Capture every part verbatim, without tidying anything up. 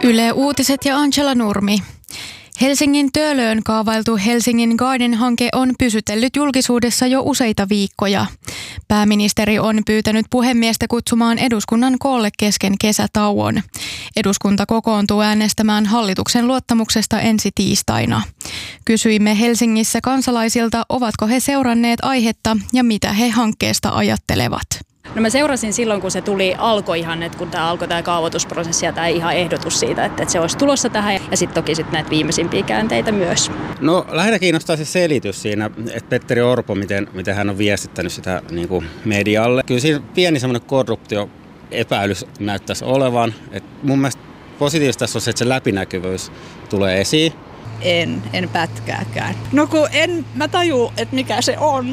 Yle Uutiset ja Angela Nurmi. Helsingin Töölöön kaavailtu Helsingin Garden-hanke on pysytellyt julkisuudessa jo useita viikkoja. Pääministeri on pyytänyt puhemiestä kutsumaan eduskunnan koolle kesken kesätauon. Eduskunta kokoontuu äänestämään hallituksen luottamuksesta ensi tiistaina. Kysyimme Helsingissä kansalaisilta, ovatko he seuranneet aihetta ja mitä he hankkeesta ajattelevat. No mä seurasin silloin, kun se tuli, alkoi ihan, että kun tämä alkoi tämä kaavoitusprosessi ja tämä ihan ehdotus siitä, että, että se olisi tulossa tähän ja sitten toki sitten näitä viimeisimpiä käänteitä myös. No lähinnä kiinnostaa se selitys siinä, että Petteri Orpo, miten, miten hän on viestittänyt sitä niin kuin medialle. Kyllä siinä pieni semmoinen korruptio epäilys näyttäisi olevan. Et mun mielestä positiivista tässä on se, että se läpinäkyvyys tulee esiin. En, en pätkääkään. No kun en mä tajuu, että mikä se on.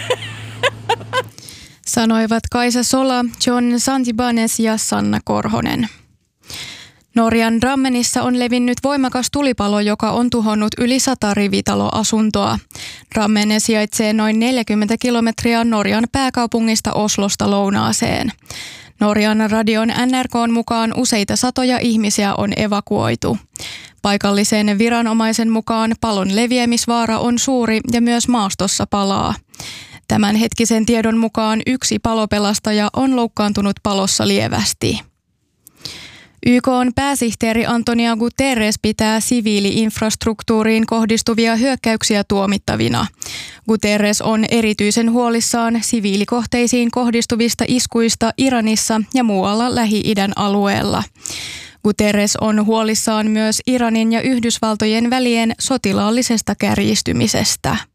Sanoivat Kaisa Sola, John Santibanes ja Sanna Korhonen. Norjan Drammenissa on levinnyt voimakas tulipalo, joka on tuhonnut yli sata rivitaloasuntoa. Drammen sijaitsee noin neljäkymmentä kilometriä Norjan pääkaupungista Oslosta lounaaseen. Norjan radion N R K:n mukaan useita satoja ihmisiä on evakuoitu. Paikallisen viranomaisen mukaan palon leviämisvaara on suuri ja myös maastossa palaa. Tämänhetkisen tiedon mukaan yksi palopelastaja on loukkaantunut palossa lievästi. Y K:n pääsihteeri Antonio Guterres pitää siviili-infrastruktuuriin kohdistuvia hyökkäyksiä tuomittavina. Guterres on erityisen huolissaan siviilikohteisiin kohdistuvista iskuista Iranissa ja muualla Lähi-idän alueella. Guterres on huolissaan myös Iranin ja Yhdysvaltojen välien sotilaallisesta kärjistymisestä.